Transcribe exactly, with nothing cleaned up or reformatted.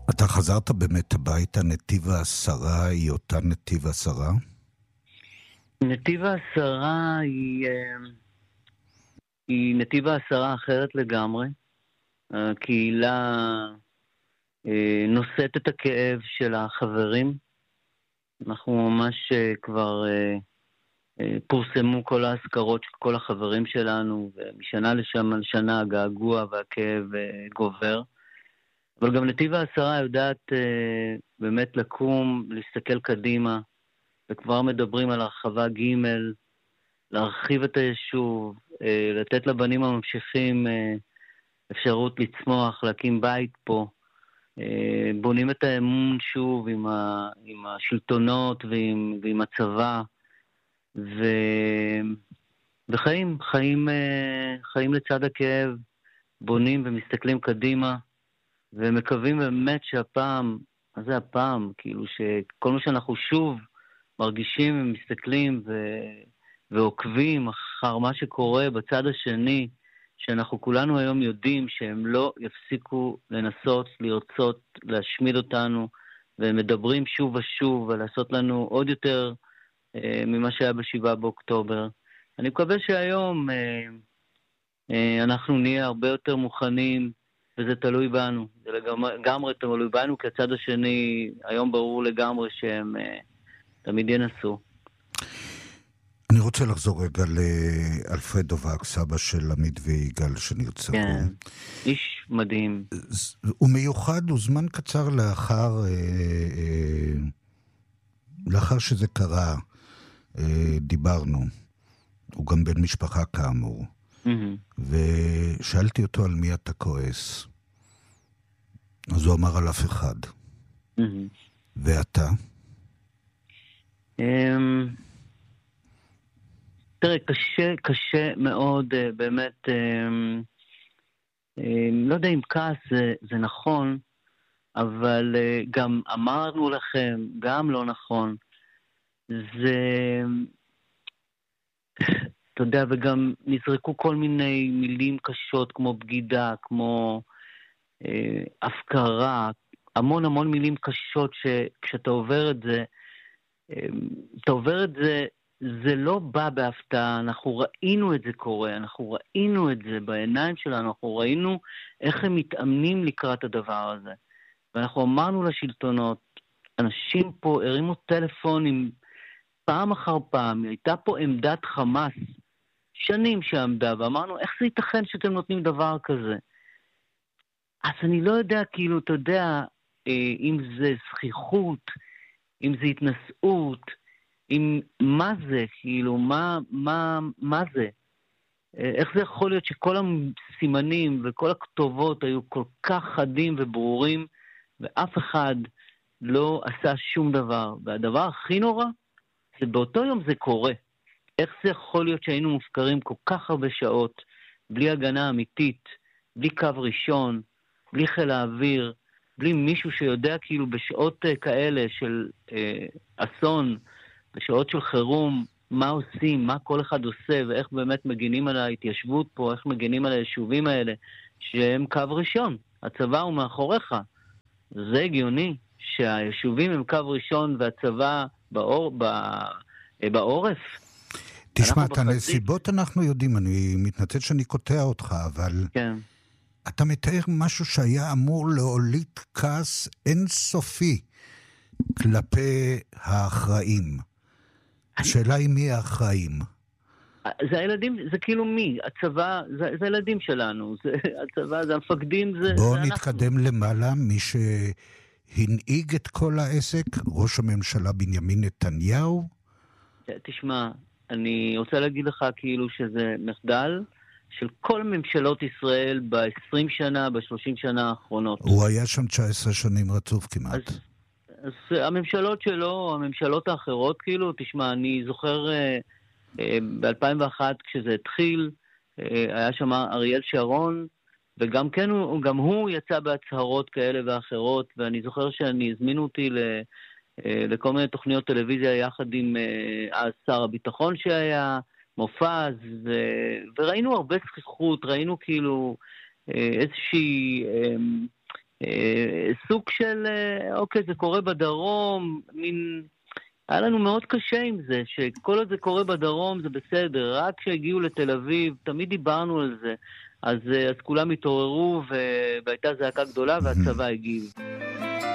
אתה חזרת באמת הביתה, נתיב העשרה היא אותה נתיב העשרה? נתיב העשרה היא, היא נתיב העשרה אחרת לגמרי. הקהילה נושאת את הכאב של החברים. אנחנו ממש כבר פורסמו כל ההזכרות של כל החברים שלנו, ומשנה לשם על שנה הגעגוע והכאב גובר. אבל גם נתיב העשרה יודעת אה, באמת לקום, להסתכל קדימה, וכבר מדברים על הרחבה ג', להרחיב את היישוב, אה, לתת לבנים הממשיכים אה, אפשרות לצמוח, להקים בית פה, אה, בונים את האמון שוב עם, ה, עם השלטונות ועם, ועם הצבא, ו, וחיים, חיים, אה, חיים לצד הכאב, בונים ומסתכלים קדימה, ומקווים באמת שהפעם, אז זה הפעם, כאילו שכל מה שאנחנו שוב מרגישים ומסתכלים ו... ועוקבים אחר מה שקורה בצד השני, שאנחנו כולנו היום יודעים שהם לא יפסיקו לנסות, לרצות, להשמיד אותנו, והם מדברים שוב ושוב ולעשות לנו עוד יותר אה, ממה שהיה בשבעה באוקטובר. אני מקווה שהיום אה, אה, אנחנו נהיה הרבה יותר מוכנים, וזה תלוי בנו, זה לגמרי תלוי בנו, כי הצד השני היום ברור לגמרי שהם uh, תמיד ינסו. אני רוצה לחזור רגע לאלפרדו וקס, סבא של עמית ויגאל שנרצחו. כן, איש מדהים. הוא מיוחד, הוא זמן קצר לאחר, אה, אה, לאחר שזה קרה, אה, דיברנו. הוא גם בן משפחה כאמור. ושאלתי אותו על מי אתה כועס. אז הוא אמר על אף אחד. ואתה? תראה, קשה, קשה מאוד, באמת, לא יודע אם כעס זה, זה נכון, אבל גם אמרנו לכם, גם לא נכון. זה... אתה יודע, וגם נזרקו כל מיני מילים קשות, כמו בגידה, כמו אה, הפקרה, המון המון מילים קשות שכשאתה עובר את זה, אה, אתה עובר את זה, זה לא בא בהפתעה, אנחנו ראינו את זה קורה, אנחנו ראינו את זה בעיניים שלנו, אנחנו ראינו איך הם מתאמנים לקראת הדבר הזה. ואנחנו אמרנו לשלטונות, אנשים פה הרימו טלפונים פעם אחר פעם, הייתה פה עמדת חמאס, שנים שעמדה, ואמרנו, איך זה ייתכן שאתם נותנים דבר כזה? אז אני לא יודע, כאילו, אתה יודע, אם זה זכיחות, אם זה התנסות, אם מה זה, כאילו, מה, מה, מה זה? איך זה יכול להיות שכל הסימנים וכל הכתובות היו כל כך חדים וברורים, ואף אחד לא עשה שום דבר. והדבר הכי נורא, זה באותו יום זה קורה. איך זה יכול להיות שהיינו מופקרים כל כך הרבה שעות, בלי הגנה אמיתית, בלי קו ראשון, בלי חיל האוויר, בלי מישהו שיודע כאילו בשעות כאלה של אה, אסון, בשעות של חירום, מה עושים, מה כל אחד עושה, ואיך באמת מגינים על ההתיישבות פה, איך מגינים על היישובים האלה, שהם קו ראשון, הצבא הוא מאחוריך. זה הגיוני שהיישובים הם קו ראשון והצבא באור, בעורף. תשמע, את הנסיבות אנחנו יודעים, אני מתנצל שאני קוטע אותך, אבל כן. אתה מתאר משהו שהיה אמור להוליד כעס אינסופי כלפי האחראים. השאלה היא מי האחראים. זה הילדים, זה כאילו מי? הצבא, זה, זה הילדים שלנו, זה, הצבא, זה המפקדים, זה, בואו זה נתקדם אנחנו. למעלה, מי שהנהיג את כל העסק, ראש הממשלה בנימין נתניהו. תשמע, אני רוצה להגיד לך כאילו שזה מחדל של כל ממשלות ישראל ב-עשרים שנה, ב-שלושים שנה האחרונות. הוא היה שם תשע עשרה שנים רצוף כמעט. אז, אז הממשלות שלו, הממשלות האחרות, כאילו, תשמע, אני זוכר אה, אה, ב-אלפיים ואחת כשזה התחיל, אה, היה שם אריאל שרון, וגם כן, הוא, גם הוא יצא בהצהרות כאלה ואחרות, ואני זוכר שאני הזמינו אותי ל... לכל מיני תוכניות טלוויזיה יחד עם אז שר הביטחון שהיה, מופז, ו... וראינו הרבה זכיחות, ראינו כאילו איזושהי אה, סוג של, אה, אוקיי, זה קורה בדרום, מין... היה לנו מאוד קשה עם זה, שכל עוד זה קורה בדרום זה בסדר, רק כשהגיעו לתל אביב, תמיד דיברנו על זה, אז, אז כולם התעוררו והייתה זעקה גדולה והצבא הגיב.